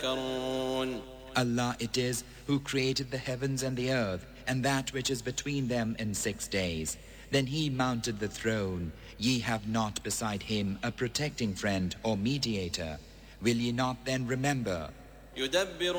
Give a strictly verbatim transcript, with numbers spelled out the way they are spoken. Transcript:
Allah it is who created the heavens and the earth and that which is between them in six days. Then he mounted the throne. Ye have not beside him a protecting friend or mediator. Will ye not then remember? يدبر